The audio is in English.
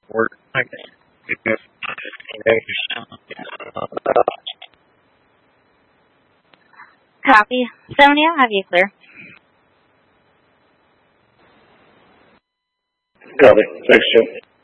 Work. I guess. Copy. Sonia, have you clear? Copy. Thanks, Jim.